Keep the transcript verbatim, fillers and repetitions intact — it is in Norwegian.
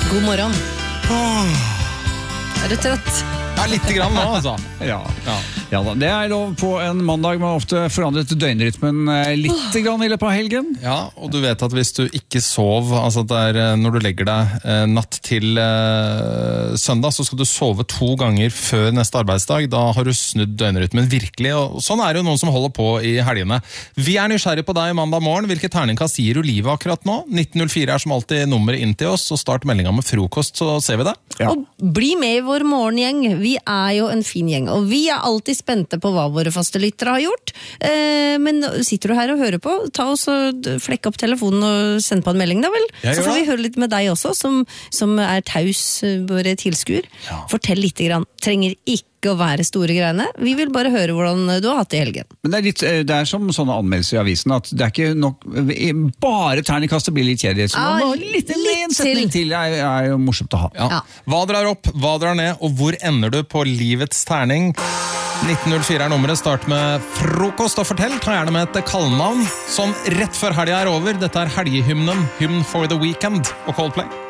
God morgen. Åh. Er du trøtt? Ja, litt grann nå, altså. Ja. Ja. Ja da, det er lov på en mandag med ofte forandret døgnrytmen litt oh. grann i løpet av helgen. Ja, og du vet at hvis du ikke sov, altså det er når du legger deg eh, natt til eh, søndag, så skal du sove to ganger før neste arbeidsdag. Da har du snudd døgnrytmen virkelig, og sånn er det jo noen som holder på i helgene. Vi er nysgjerrig på deg mandag morgen. Hvilke terningkast gir du livet akkurat nå? nitten null fire er som alltid nummeret inn til oss, og start meldinga med frokost, så ser vi det. Ja. Og bli med i vår morgengjeng. Vi er jo en fin gjeng, og vi er alltid spente på hva våre faste lyttere har gjort. Eh, men sitter du her og hører på, ta oss og flekk opp telefonen og send på en melding da vel. Så får vi høre litt med deg også, som, som er taus, våre tilskuer. Ja. Fortell litt grann. Trenger ikke å være store greiene. Vi vil bare høre hvordan du har hatt det i helgen. Men det er, litt, det er som sånne anmeldelser i avisen, at det er ikke nok, bare terningkastet blir litt kjedelig. Så ah, litt, litt en setning til, til er, er jo morsomt å ha. Ja. Ja. Hva drar opp, hva drar ned, og hvor ender du på livets terning? nitten null fire er nummeret, start med frokost og fortell, ta gjerne med et kallenavn, sånn rett før helgen er over. Dette er helgehymnen, Hymn for the Weekend og Coldplay.